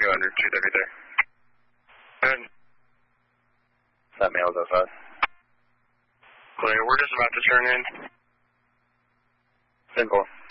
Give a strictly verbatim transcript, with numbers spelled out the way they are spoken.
two hundred, two W there. Good. That mail's oh five. Clear, we're just about to turn in. Simple.